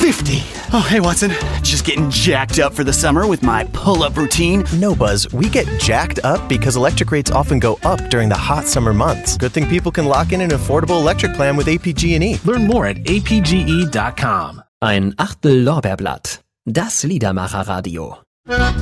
50. Oh, hey, Watson. Just getting jacked up for the summer with my pull-up routine. No, Buzz. We get jacked up because electric rates often go up during the hot summer months. Good thing people can lock in an affordable electric plan with APG&E. Learn more at apge.com. Ein Achtel Lorbeerblatt. Das Liedermacher-Radio.